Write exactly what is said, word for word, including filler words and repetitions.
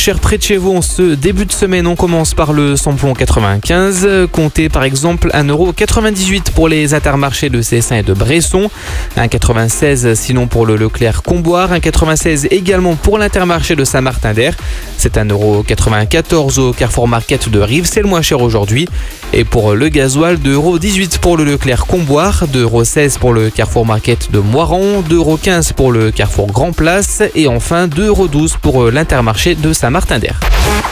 cher près de chez vous en ce début de semaine. On commence par le samplon quatre-vingt-quinze. Comptez par exemple un euro quatre-vingt-dix-huit pour les intermarchés de Cessin et de Bresson. un euro quatre-vingt-seize sinon pour le Leclerc Comboire. un euro quatre-vingt-seize également pour l'intermarché de Saint-Martin-d'Air. C'est un euro quatre-vingt-quatorze au Carrefour Market de Rives. C'est le moins cher aujourd'hui. Et pour le gasoil, deux euros dix-huit pour le Leclerc Comboire. deux euros seize pour le Carrefour Market de Moiran. deux euros quinze pour le Carrefour Grand Place. Et enfin deux euros douze pour l'intermarché de Saint-Martin-d'Air.